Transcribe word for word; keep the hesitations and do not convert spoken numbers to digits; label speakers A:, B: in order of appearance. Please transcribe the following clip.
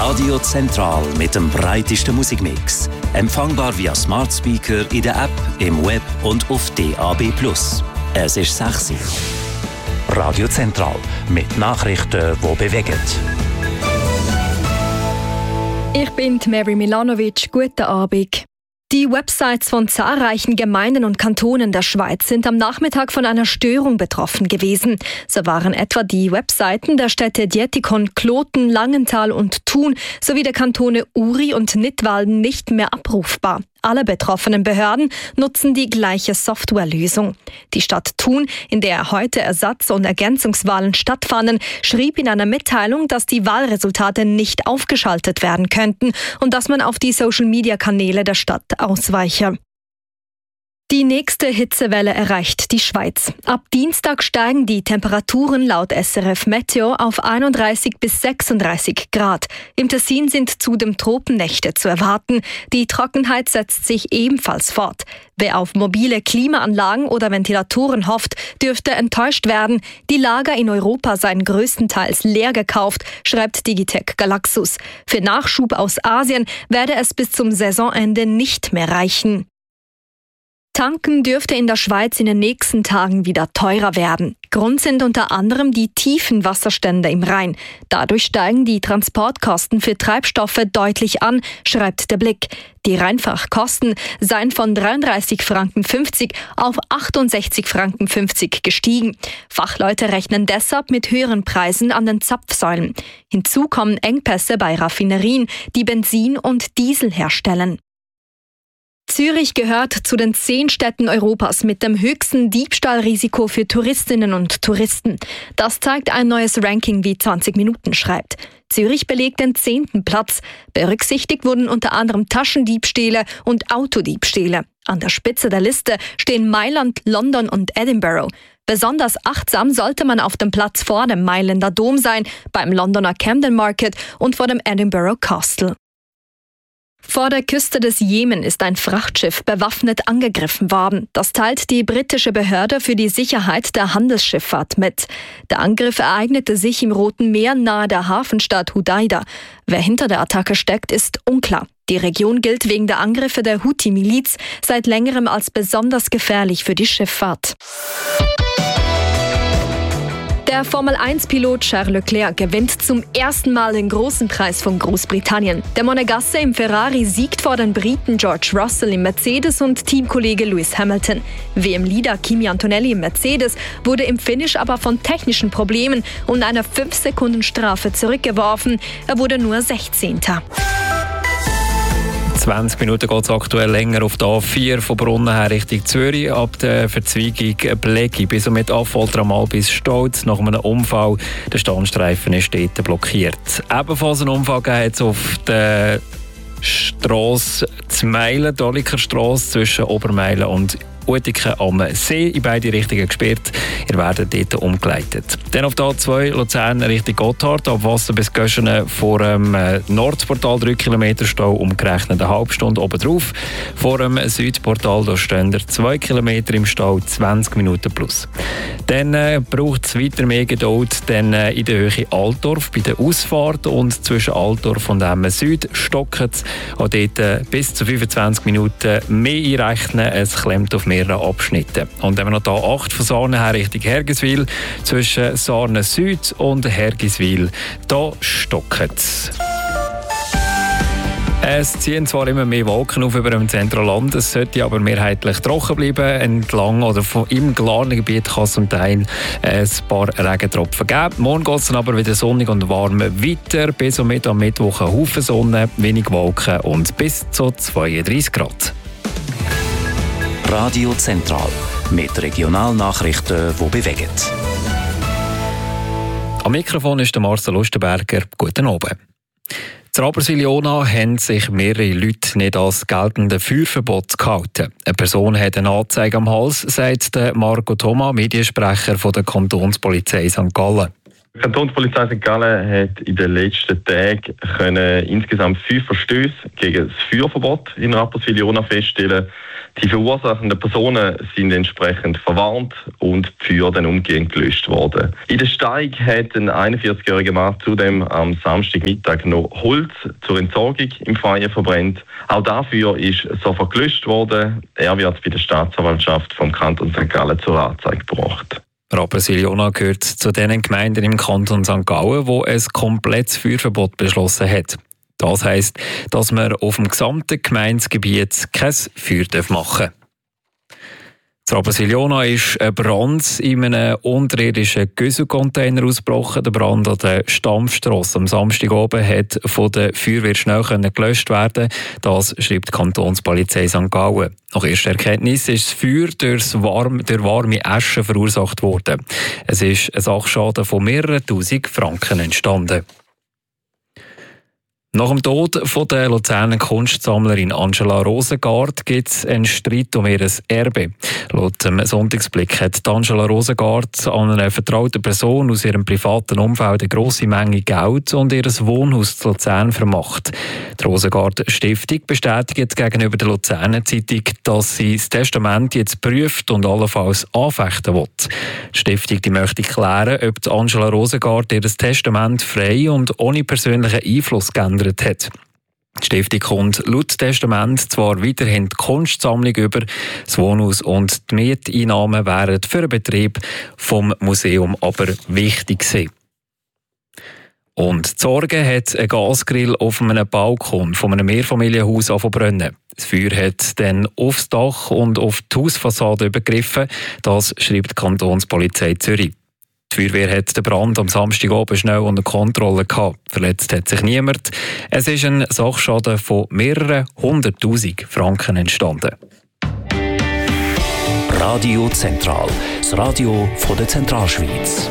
A: Radio Zentral mit dem breitesten Musikmix. Empfangbar via Smart Speaker in der App, im Web und auf D A B plus. Es ist sechs Uhr. Radio Zentral mit Nachrichten, die bewegen.
B: Ich bin Mary Milanovic. Guten Abend. Die Websites von zahlreichen Gemeinden und Kantonen der Schweiz sind am Nachmittag von einer Störung betroffen gewesen. So waren etwa die Webseiten der Städte Dietikon, Kloten, Langenthal und Thun sowie der Kantone Uri und Nidwalden nicht mehr abrufbar. Alle betroffenen Behörden nutzen die gleiche Softwarelösung. Die Stadt Thun, in der heute Ersatz- und Ergänzungswahlen stattfanden, schrieb in einer Mitteilung, dass die Wahlresultate nicht aufgeschaltet werden könnten und dass man auf die Social-Media-Kanäle der Stadt ausweiche. Die nächste Hitzewelle erreicht die Schweiz. Ab Dienstag steigen die Temperaturen laut S R F Meteo auf einunddreißig bis sechsunddreißig Grad. Im Tessin sind zudem Tropennächte zu erwarten. Die Trockenheit setzt sich ebenfalls fort. Wer auf mobile Klimaanlagen oder Ventilatoren hofft, dürfte enttäuscht werden. Die Lager in Europa seien größtenteils leer gekauft, schreibt Digitec Galaxus. Für Nachschub aus Asien werde es bis zum Saisonende nicht mehr reichen. Tanken dürfte in der Schweiz in den nächsten Tagen wieder teurer werden. Grund sind unter anderem die tiefen Wasserstände im Rhein. Dadurch steigen die Transportkosten für Treibstoffe deutlich an, schreibt der Blick. Die Rheinfachkosten seien von dreiunddreißig Franken fünfzig auf achtundsechzig Franken fünfzig gestiegen. Fachleute rechnen deshalb mit höheren Preisen an den Zapfsäulen. Hinzu kommen Engpässe bei Raffinerien, die Benzin und Diesel herstellen. Zürich gehört zu den zehn Städten Europas mit dem höchsten Diebstahlrisiko für Touristinnen und Touristen. Das zeigt ein neues Ranking, wie zwanzig Minuten schreibt. Zürich belegt den zehnten Platz. Berücksichtigt wurden unter anderem Taschendiebstähle und Autodiebstähle. An der Spitze der Liste stehen Mailand, London und Edinburgh. Besonders achtsam sollte man auf dem Platz vor dem Mailänder Dom sein, beim Londoner Camden Market und vor dem Edinburgh Castle. Vor der Küste des Jemen ist ein Frachtschiff bewaffnet angegriffen worden. Das teilt die britische Behörde für die Sicherheit der Handelsschifffahrt mit. Der Angriff ereignete sich im Roten Meer nahe der Hafenstadt Hudaida. Wer hinter der Attacke steckt, ist unklar. Die Region gilt wegen der Angriffe der Houthi-Miliz seit längerem als besonders gefährlich für die Schifffahrt. Der Formel eins Pilot Charles Leclerc gewinnt zum ersten Mal den großen Preis von Großbritannien. Der Monegasse im Ferrari siegt vor den Briten George Russell im Mercedes und Teamkollege Lewis Hamilton. W M-Leader Kimi Antonelli im Mercedes wurde im Finish aber von technischen Problemen und einer fünf Sekunden Strafe zurückgeworfen. Er wurde nur sechzehnter
C: zwanzig Minuten geht es aktuell länger auf der A vier von Brunnen her Richtung Zürich. Ab der Verzweigung Blegi bis und mit Affoltrammal bis Stolz nach einem Unfall. Der Standstreifen ist dort blockiert. Ebenfalls einen Unfall gab es auf der Strasse zu Meilen, die Oliker Strasse zwischen Obermeilen und Utiken am See, in beide Richtungen gesperrt. Ihr werdet dort umgeleitet. Dann auf der A zwei Luzern Richtung Gotthard, ab Wasser bis Göschenen vor dem Nordportal drei Kilometer Stau, umgerechnet eine halbe Stunde obendrauf. Vor dem Südportal da stehen zwei Kilometer im Stau, zwanzig Minuten plus. Dann äh, braucht es weiter mehr Geduld dann, äh, in der Höhe Altdorf bei der Ausfahrt und zwischen Altdorf und Emmen Süd stocken es. Auch dort äh, bis zu fünfundzwanzig Minuten mehr einrechnen. Es klemmt auf mehreren Abschnitten. Und wenn wir noch da acht von Sarnen her Richtung Hergiswil, zwischen Sarnen Süd und Hergiswil, da stocken es. Es ziehen zwar immer mehr Wolken auf über dem Zentralland, es sollte aber mehrheitlich trocken bleiben. Entlang oder von im geladenen Gebiet kann es zum Teil ein paar Regentropfen geben. Morgen geht es dann aber wieder sonnig und warm weiter. Bis und mit am Mittwoch ein Haufen Sonne, wenig Wolken und bis zu zweiunddreißig Grad.
A: Radio Zentral mit Regionalnachrichten, die bewegen.
C: Am Mikrofon ist der Marcel Lustenberger. Guten Abend. In Rapperswil-Jona haben sich mehrere Leute nicht als geltende Feuerverbot gehalten. Eine Person hat eine Anzeige am Hals, sagt Marco Thoma, Mediensprecher von der Kantonspolizei Sankt Gallen.
D: Die Kantonspolizei Sankt Gallen hat in den letzten Tagen können insgesamt fünf Verstöße gegen das Feuerverbot in Rapperswil-Jona feststellen. Die verursachenden Personen sind entsprechend verwarnt und die Feuer dann umgehend gelöscht worden. In der Steig hat ein einundvierzigjähriger Mann zudem am Samstagmittag noch Holz zur Entsorgung im Feuer verbrennt. Auch dafür ist sofort gelöscht worden. Er wird bei der Staatsanwaltschaft vom Kanton Sankt Gallen zur Anzeige gebracht.
C: Rapperswil-Jona gehört zu den Gemeinden im Kanton Sankt Gallen, wo ein komplettes Feuerverbot beschlossen hat. Das heisst, dass man auf dem gesamten Gemeindegebiet kein Feuer machen darf. In Rapperswil-Jona ist ein Brand in einem unterirdischen Güsselcontainer ausgebrochen. Der Brand an der Stampfstrasse am Samstag oben hat von der Feuerwehr schnell gelöscht werden. Das schreibt die Kantonspolizei Sankt Gallen. Nach erster Erkenntnis ist das Feuer durch warme, durch warme Asche verursacht worden. Es ist ein Sachschaden von mehreren tausend Franken entstanden. Nach dem Tod von der Luzerner Kunstsammlerin Angela Rosengart gibt es einen Streit um ihr Erbe. Laut dem Sonntagsblick hat Angela Rosengart an eine vertraute Person aus ihrem privaten Umfeld eine grosse Menge Geld und ihr Wohnhaus zu Luzern vermacht. Die Rosengart Stiftung bestätigt gegenüber der Luzerner Zeitung, dass sie das Testament jetzt prüft und allenfalls anfechten will. Die Stiftung die möchte klären, ob Angela Rosengart ihr Testament frei und ohne persönlichen Einfluss geändert hat. Die Stiftung kommt laut Testament zwar weiterhin die Kunstsammlung über, das Wohnhaus und die Mieteinnahmen wären für den Betrieb vom Museum aber wichtig gewesen. Und die Sorge hat ein Gasgrill auf einem Balkon von einem Mehrfamilienhaus angefangen. Das Feuer hat dann aufs Dach und auf die Hausfassade übergriffen, das schreibt die Kantonspolizei Zürich. Die Feuerwehr hat den Brand am Samstag oben schnell unter Kontrolle gehabt. Verletzt hat sich niemand. Es ist ein Sachschaden von mehreren hunderttausend Franken entstanden.
A: Radio Zentral, das Radio von der Zentralschweiz.